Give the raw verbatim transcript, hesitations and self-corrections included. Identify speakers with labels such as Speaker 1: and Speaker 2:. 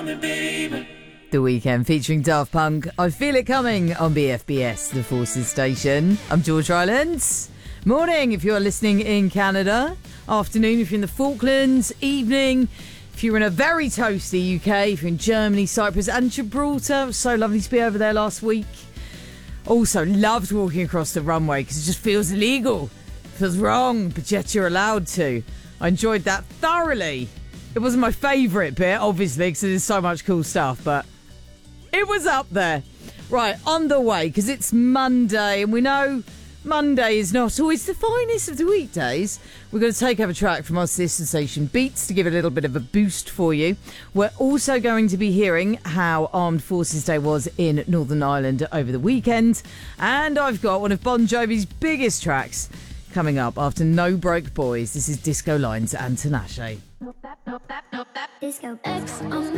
Speaker 1: coming, baby.
Speaker 2: The Weekend featuring Daft Punk. I Feel It Coming on B F B S, the Forces station. I'm George Rylands. Morning if you're listening in Canada. Afternoon if you're in the Falklands. Evening if you're in a very toasty U K. If you're in Germany, Cyprus and Gibraltar. It was so lovely to be over there last week. Also loved walking across the runway because it just feels illegal. It feels wrong, but yet you're allowed to. I enjoyed that thoroughly. It wasn't my favourite bit, obviously, because there's so much cool stuff, but it was up there. Right, on the way, because it's Monday, and we know Monday is not always the finest of the weekdays. We're going to take over a track from our sister station Beats to give it a little bit of a boost for you. We're also going to be hearing how Armed Forces Day was in Northern Ireland over the weekend. And I've got one of Bon Jovi's biggest tracks coming up after No Broke Boys. This is Disco Lines and Tinashe.
Speaker 3: Disco X on